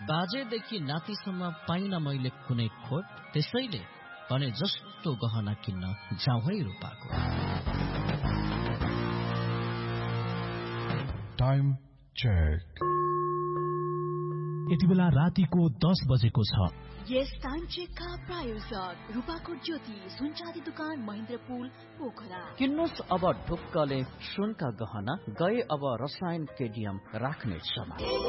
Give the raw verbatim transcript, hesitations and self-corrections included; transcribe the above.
बाजेदेखि नातिसम्म पाइन मैले कुनै खोट, त्यसैले भने जस्तो गहना किन्न जाउँ है रूपाको। Time check. यति बेला रातिको दस बजेको छ। यस टाइम चेकका प्रायोजक रूपाको ज्योति सुनचाँदी दुकान महेन्द्रपुल पोखरा। किन्नुस् अब ढुक्कले सुनका गहना, गए अब रसायन केडियम राख्ने समय।